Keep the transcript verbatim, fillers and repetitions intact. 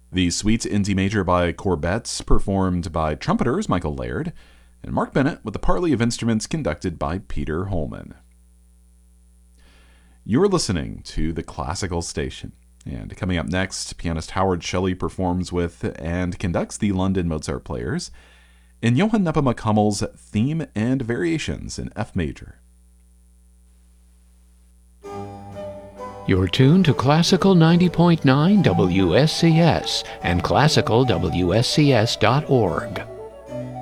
The Suite in D major by Corbett, performed by trumpeters Michael Laird, and Mark Bennett with the parley of instruments conducted by Peter Holman. You're listening to the Classical Station, and coming up next, pianist Howard Shelley performs with and conducts the London Mozart Players in Johann Nepomuk Hummel's Theme and Variations in F major. You're tuned to Classical ninety point nine W S C S and classical W S C S dot org.